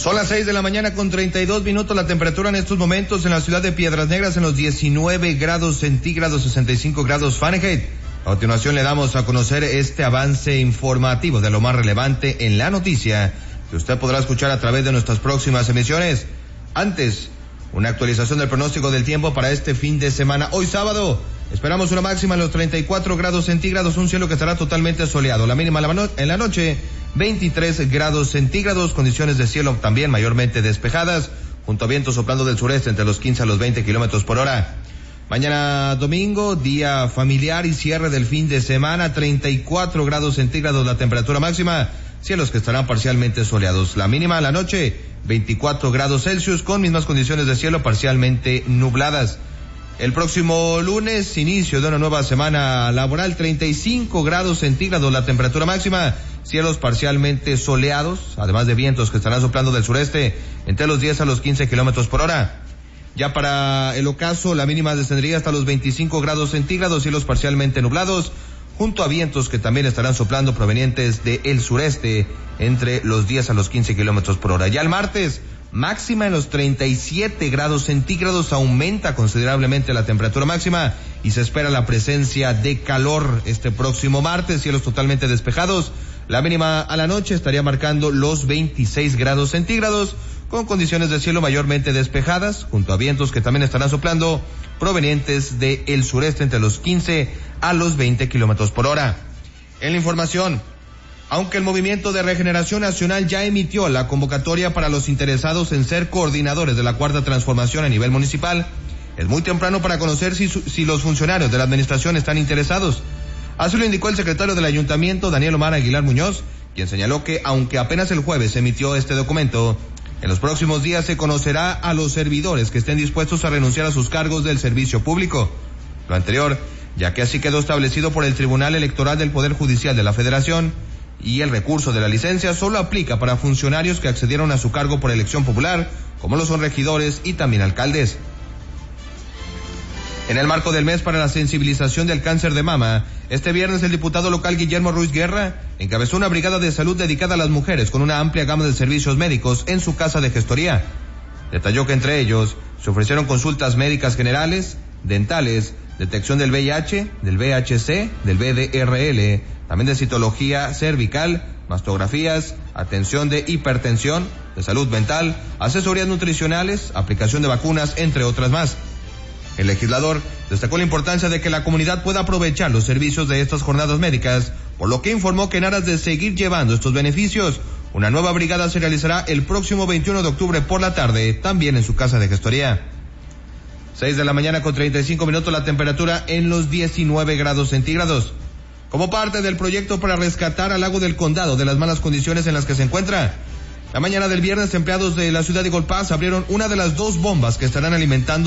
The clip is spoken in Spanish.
Son las 6 de la mañana con 32 minutos. La temperatura en estos momentos en la ciudad de Piedras Negras en los 19 grados centígrados, 65 grados Fahrenheit. A continuación le damos a conocer este avance informativo de lo más relevante en la noticia que usted podrá escuchar a través de nuestras próximas emisiones. Antes, una actualización del pronóstico del tiempo para este fin de semana. Hoy sábado esperamos una máxima en los 34 grados centígrados, un cielo que estará totalmente soleado. La mínima en la noche 23 grados centígrados, condiciones de cielo también mayormente despejadas, junto a vientos soplando del sureste entre los 15 a los 20 kilómetros por hora. Mañana domingo, día familiar y cierre del fin de semana, 34 grados centígrados la temperatura máxima, cielos que estarán parcialmente soleados. La mínima en la noche, 24 grados Celsius, con mismas condiciones de cielo parcialmente nubladas. El próximo lunes, inicio de una nueva semana laboral, 35 grados centígrados la temperatura máxima, cielos parcialmente soleados, además de vientos que estarán soplando del sureste entre los 10 a los 15 kilómetros por hora. Ya para el ocaso, la mínima descendería hasta los 25 grados centígrados, cielos parcialmente nublados, junto a vientos que también estarán soplando provenientes del sureste entre los 10 a los 15 kilómetros por hora. Ya el martes, máxima en los 37 grados centígrados, aumenta considerablemente la temperatura máxima y se espera la presencia de calor este próximo martes, cielos totalmente despejados. La mínima a la noche estaría marcando los 26 grados centígrados, con condiciones de cielo mayormente despejadas, junto a vientos que también estarán soplando provenientes del sureste entre los 15 a los 20 kilómetros por hora. En la información, aunque el Movimiento de Regeneración Nacional ya emitió la convocatoria para los interesados en ser coordinadores de la Cuarta Transformación a nivel municipal, es muy temprano para conocer si los funcionarios de la administración están interesados. Así lo indicó el secretario del Ayuntamiento, Daniel Omar Aguilar Muñoz, quien señaló que aunque apenas el jueves se emitió este documento, en los próximos días se conocerá a los servidores que estén dispuestos a renunciar a sus cargos del servicio público. Lo anterior, ya que así quedó establecido por el Tribunal Electoral del Poder Judicial de la Federación, y el recurso de la licencia solo aplica para funcionarios que accedieron a su cargo por elección popular, como lo son regidores y también alcaldes. En el marco del mes para la sensibilización del cáncer de mama, este viernes el diputado local Guillermo Ruiz Guerra encabezó una brigada de salud dedicada a las mujeres con una amplia gama de servicios médicos en su casa de gestoría. Detalló que entre ellos se ofrecieron consultas médicas generales, dentales, detección del VIH, del VHC, del VDRL, también de citología cervical, mastografías, atención de hipertensión, de salud mental, asesorías nutricionales, aplicación de vacunas, entre otras más. El legislador destacó la importancia de que la comunidad pueda aprovechar los servicios de estas jornadas médicas, por lo que informó que en aras de seguir llevando estos beneficios, una nueva brigada se realizará el próximo 21 de octubre por la tarde, también en su casa de gestoría. 6 de la mañana con 35 minutos, la temperatura en los 19 grados centígrados. Como parte del proyecto para rescatar al lago del Condado de las malas condiciones en las que se encuentra, la mañana del viernes empleados de la ciudad de Golpaz abrieron una de las dos bombas que estarán alimentando